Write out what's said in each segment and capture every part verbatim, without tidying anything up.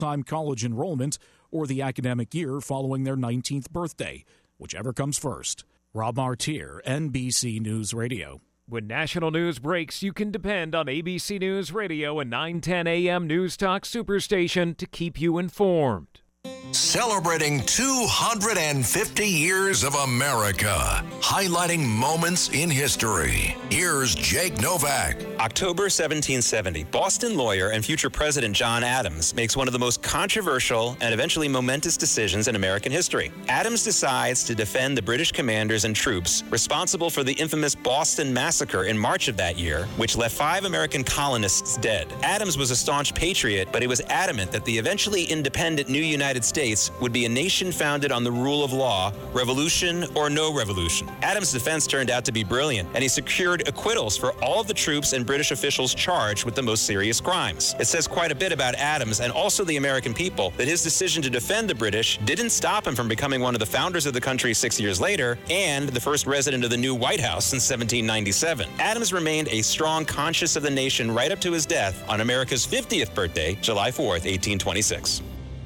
time college enrollment or the academic year following their nineteenth birthday, whichever comes first. Rob Martier, N B C News Radio. When national news breaks, you can depend on A B C News Radio and nine ten A M News Talk Superstation to keep you informed. Celebrating two hundred fifty years of America, highlighting moments in history. Here's Jake Novak. October seventeen seventy, Boston lawyer and future President John Adams makes one of the most controversial and eventually momentous decisions in American history. Adams decides to defend the British commanders and troops responsible for the infamous Boston Massacre in March of that year, which left five American colonists dead. Adams was a staunch patriot, but he was adamant that the eventually independent new United States would be a nation founded on the rule of law, revolution or no revolution. Adams' defense turned out to be brilliant, and he secured acquittals for all of the troops and British officials charged with the most serious crimes. It says quite a bit about Adams and also the American people that his decision to defend the British didn't stop him from becoming one of the founders of the country six years later and the first resident of the new White House in seventeen ninety-seven. Adams remained a strong conscience of the nation right up to his death on America's fiftieth birthday, July fourth, eighteen twenty-six.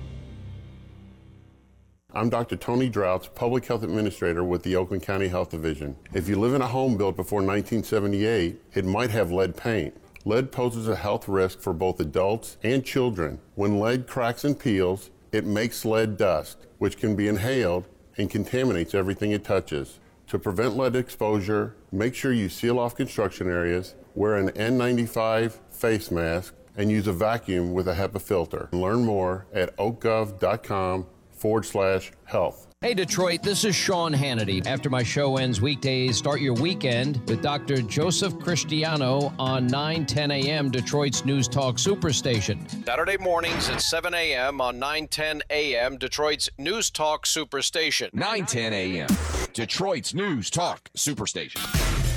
I'm Doctor Tony Droughts, Public Health Administrator with the Oakland County Health Division. If you live in a home built before nineteen seventy-eight, it might have lead paint. Lead poses a health risk for both adults and children. When lead cracks and peels, it makes lead dust, which can be inhaled and contaminates everything it touches. To prevent lead exposure, make sure you seal off construction areas, wear an N ninety-five face mask, and use a vacuum with a HEPA filter. Learn more at oak gov dot com forward slash health. Hey Detroit, this is Sean Hannity. After my show ends weekdays, start your weekend with Doctor Joseph Cristiano on nine ten A M Detroit's News Talk Superstation. Saturday mornings at seven A M on nine ten A M Detroit's News Talk Superstation. nine ten A M Detroit's News Talk Superstation.